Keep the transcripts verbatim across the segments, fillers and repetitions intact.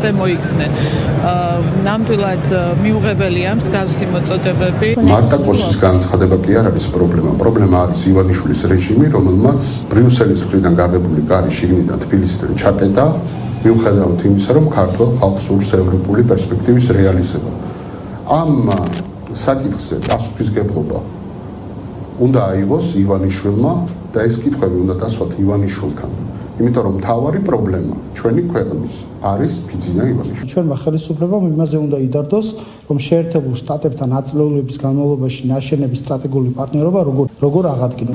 ასე მოიხსნენ. ნამდვილად მიუღებელია მსგავსი მოწოდებები. მარტა კოსის განცხადება კი არ არის პრობლემა. პრობლემა არის ივანიშვილის რეჟიმი, რომელმაც ბრიუსელის მხრიდან გაღებული კარი შიგნიდან თბილისიდან ჩაკეტა, მიუხედავად იმისა, რომ ქართულ ხალხს სურს ევროპული პერსპექტივის რეალიზება. ამ საკითხზე პასუხისმგებლობა უნდა აიღოს ივანიშვილმა და ეს კითხვები უნდა დასვათ ივანიშვილთან. იმიტომ რომ მთავარი პრობლემა ჩვენი ქვეყნის არის ბიძინა ივანიშვილი. ჩვენმა ხელისუფლებამ იმაზე უნდა idardოს, რომ შეერთებულ შტატებთან აწლეულების განმავლობაში ნაშენების სტრატეგიული პარტნიორობა როგორ როგორ აღადგინოს.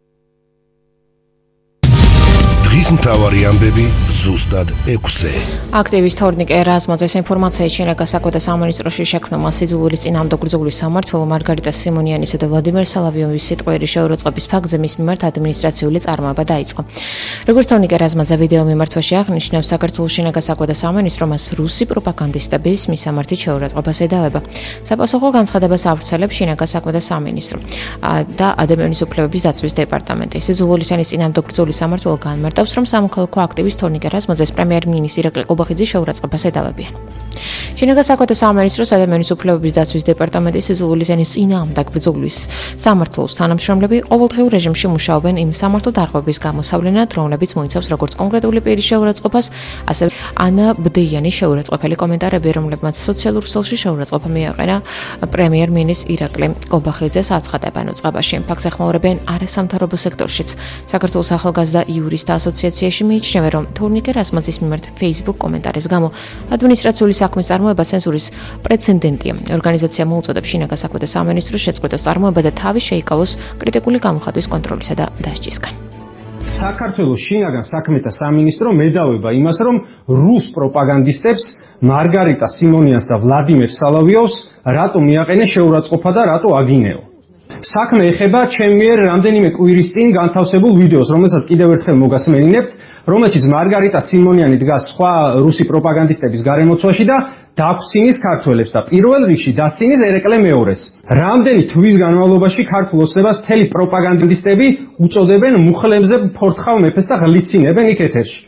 დღის მთავარი ამბები ზუსტად ექვსზე. აქტივისტ თორნიკე ერაზმაძეს ინფორმაციით შინაგან საქმეთა სამინისტროში შექმნილმა სიძულვილის წინააღმდეგ ბრძოლის სამმართველო მარგარიტა სიმონიანისა და ვლადიმერ სალავიოვის სიტყვიერი შეურაცხყოფის ფაქტზე მის მიმართ ადმინისტრაციული წარმოება დაიწყო. როგორც თორნიკე ერაზმაძე ვიდეო მიმართვაში აღნიშნავს, საქართველოს შინაგან საქმეთა სამინისტრო მას რუსი პროპაგანდისტების მისამართით შეურაცხყოფას ედავება. საპასუხო განცხადებას ავრცელებს შინაგან საქმეთა სამინისტრო და ადამიანის უფლებების დაცვის დეპარტამენტი. სიძულვილის ენის წინააღმდეგ ბრძოლის სამმართველო განმარტავს, რომ სამოქალაქო აქტივისტ თორნიკე ერაზმაძეს პრემიერ-მინისტრი ირაკლი ყობახიძის შეურაცხყოფას ედავებიან. შინაგან საქმეთა სამინისტროს ადამიანის უფლებების დაცვის დეპარტამენტის სიძულვილის ენის წინააღმდეგ ბრძოლის სამმართველოს თანამშრომლები ყოველდღიურ რეჟიმში მუშაობენ იმ სამართო დარღვევის გამოსავლენად, რომლებიც მოიცავს როგორც კონკრეტული პირის შეურაცხყოფას, ასევე ანა ბდეიანის შეურაცხყოფელი კომენტარები, რომლებმაც სოციალურ ქსელში შეურაცხყოფა მიაყენა პრემიერ-მინისტრის ირაკლი ყობახიძეს აცხადებენ უწყებაში. ფაქტს ეხმაურებიან არასამთავრობო სექტორშიც. საქართველოს ახალგაზრდა იურისტთა ასოციაციაში მიიჩნევენ, რომ თორნიკე ერაზმაძის მიმართ Facebook კომენტარის გამო ადმინისტრაციული საქმის წარმოება ცენზურის პრეცედენტია. ორგანიზაცია მოუწოდებს შინაგან საქმეთა სამინისტროს შეწყვეტოს წარმოება და თავი შეიკავოს კრიტიკული გამოხატვის კონტროლისა და დასჯისგან. საქართველოს შინაგან საქმეთა სამინისტრო მედავება იმას, რომ რუს პროპაგანდისტებს მარგარიტა სიმონიანს და ვლადიმერ სალავიოვს რატო მიაყენეს შეურაცხყოფა და რატო აგინეო. საქმე ეხება ჩემ მიერ რამდენიმე კვირის წინ განთავსებულ ვიდეოს, რომელსაც კიდევ ერთხელ მოგასმენინებთ, რომელშიც მარგარიტა სიმონიანი დგას სხვა რუსი პროპაგანდისტების გარემოცვაში და დაგვცინის ქართველებს და პირველ რიგში დასცინის ერეკლე მეორეს. რამდენი თვის განმავლობაში ქართულ ოცნებას მთელი პროპაგანდისტები უწოდებენ მუხლებზე ფორთხავ მეფეს და ღლიცინებენ იქ ეთერში.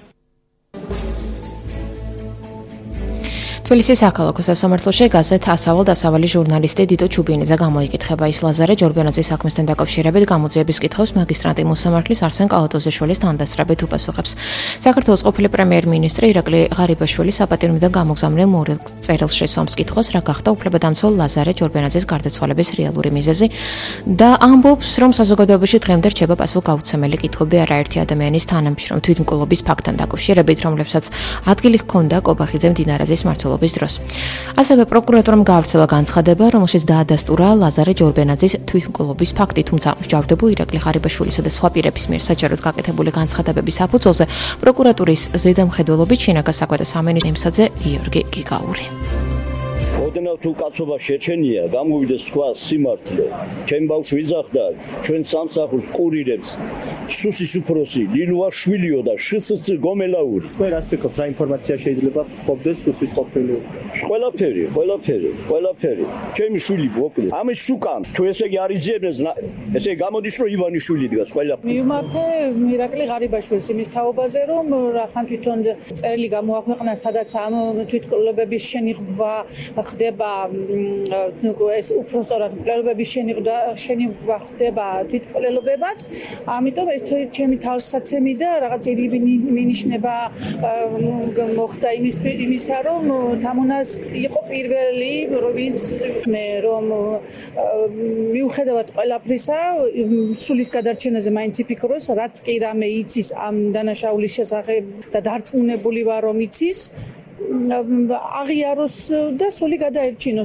თბილისის საქალაქო სასამართლოში გაზეთ ასავალ დასავალი ჟურნალისტი დიდო ჩუბინიძე გამოიკითხება. ის ლაზარე ჯორბენაძის საქმესთან დაკავშირებით გამოძიების კითხვებს მაგისტრატი მოსამართლის არსენ კალატოზეშვილის თანდასწრებით უპასუხებს. საქართველოს ყოფილი პრემიერ-მინისტრი ირაკლი ღარიბაშვილი საპატიმრიდან გამოგზავნილ მორიგ წერილს შესვამს კითხვას, რა გახდა უფლებადამცველ ლაზარე ჯორბენაძის გარდაცვალების რეალური მიზეზი და ამბობს, რომ საზოგადოებაში დღემდე რჩება პასუხგაუცემელი კითხვები არაერთი ადამიანის თანამშრომ თვითმკვლელობის ფაქტთან დაკავშირებით, რომლებსაც ადგილი ჰქონდა ყობახიძე მდინარაძის მმართველობის დროს. ასევე პროკურატურამ გაავრცელა განცხადება, რომელშიც დაადასტურა ლაზარე ჯორბენაძის თვითმკვლელობის ფაქტი, თუმცა მსჯავრდებულ ირაკლი ღარიბაშვილისა და სხვა პირების მიერ საჯაროდ გაკეთებული განცხადებების საფუძველზე პროკურატურის ზედამხედველობით შინაგან საქმეთა სამინისტრო ემსაძე გიორგი გიგაური. ოდნავ თუ კაცობა შეჩენია, გამოვიდეს სხვა სიმართლე. ჩემ ბავშვი ვიზახდა, ჩვენ სამსახურს ყურირებს. სუსის უფროსი, ლილუაშვილიო და შსც გომელაური. თქვენ რას ფიქრობთ, რა ინფორმაცია შეიძლება ყოფდეს სუსის ყოფილი? ყველაფერი, ყველაფერი, ყველაფერი. ჩემი შვილი მოკლედ. ამის უკან თუ ესე იგი არ იძიებდეს, ესე გამოდის რომ ივანიშვილი დგას ყველაფერი. მივმართე ირაკლი ღარიბაშვილის იმის თაობაზე, რომ რახან თვითონ წერილი გამოაქვეყნა, სადაც ამ თვითმკვლელობების შენიღვა ხდება ეს უფრო სწორად მკვლელობების შენიღვა შენიღვა ხდება თვითმკვლელობებად. ამიტომ ეს ჩემი თავსაცემი და რაღაც ირიბი მინიშნება მოხდა იმის იმისა, რომ თამონას იყო პირველი ვინც მე რომ მიუხედავად ყველაფრისა სულის გადარჩენაზე მაინც იფიქროს, რაც კი რამე იცის ამ დანაშაულის შესახებ და დარწმუნებული ვარ რომ იცის, აღიაროს და სული გადაერჩინოს.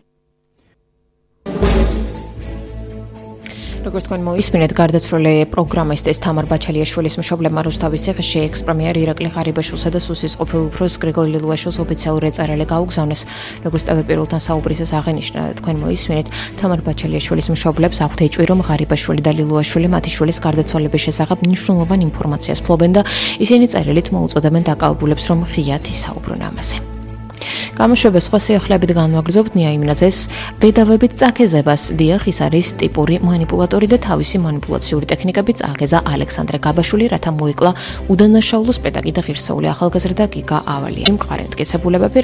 როგორც თქვენ მოისმინეთ, გარდაცვლილი პროგრამისტის თამარ ბაჩალიაშვილის მშობლებმა რუსთავის ციხეში ექს-პრემიერ ირაკლი ღარიბაშვილსა და სუსის ყოფილ უფროს გრიგოლ ლილუაშვილს ოფიციალური ეწარელი გაუგზავნეს. როგორც ტევ პირველთან საუბრისას აღინიშნა, თქვენ მოისმინეთ, თამარ ბაჩალიაშვილის მშობლებს აქვთ ეჭვი, რომ ღარიბაშვილი და ლილუაშვილი მათი შვილის გარდაცვალების შესახებ მნიშვნელოვან ინფორმაციას ფლობენ და ისინი წერილით მოუწოდებენ დაკავებულებს, რომ ღიად ისაუბრონ ამაზე. გამოშვება სხვა სიახლეებით განვაგრძობთ ნია იმნაძეს ბედავებით წაქეზებას. დიახ, ის არის ტიპური манипуლატორი და თავისი манипуლაციური ტექნიკებით წაქეზა ალექსანდრე გაბაშვილი, რათა მოიკლა უდანაშაულო სპეტაკი და ღირსეული ახალგაზრდა გიგა ავალია. მყარი მტკიცებულებები